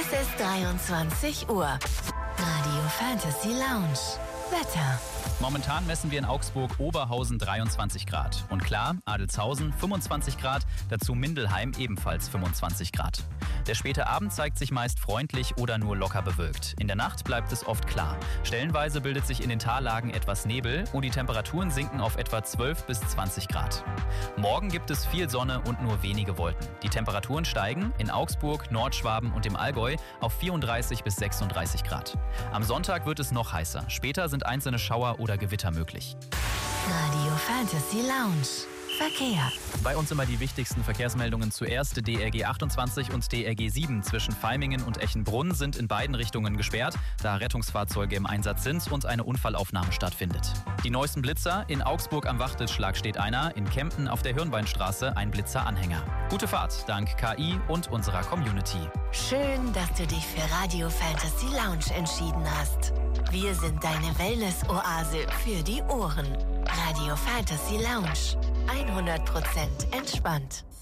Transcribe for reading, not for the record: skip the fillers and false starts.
Es ist 23 Uhr. Radio Fantasy Lounge. Wetter. Momentan messen wir in Augsburg Oberhausen 23 Grad. Und klar, Adelzhausen 25 Grad, dazu Mindelheim ebenfalls 25 Grad. Der späte Abend zeigt sich meist freundlich oder nur locker bewölkt. In der Nacht bleibt es oft klar. Stellenweise bildet sich in den Tallagen etwas Nebel und die Temperaturen sinken auf etwa 12 bis 20 Grad. Morgen gibt es viel Sonne und nur wenige Wolken. Die Temperaturen steigen in Augsburg, Nordschwaben und im Allgäu auf 34 bis 36 Grad. Am Sonntag wird es noch heißer. Später sind einzelne Schauer oder Gewitter möglich. Radio Fantasy Lounge. Verkehr. Bei uns immer die wichtigsten Verkehrsmeldungen zuerst. DRG 28 und DRG 7 zwischen Vaimingen und Echenbrunn sind in beiden Richtungen gesperrt, da Rettungsfahrzeuge im Einsatz sind und eine Unfallaufnahme stattfindet. Die neuesten Blitzer: in Augsburg am Wachtelschlag steht einer, in Kempten auf der Hirnweinstraße ein Blitzeranhänger. Gute Fahrt dank KI und unserer Community. Schön, dass du dich für Radio Fantasy Lounge entschieden hast. Wir sind deine Wellness-Oase für die Ohren. Radio Fantasy Lounge. 100% entspannt.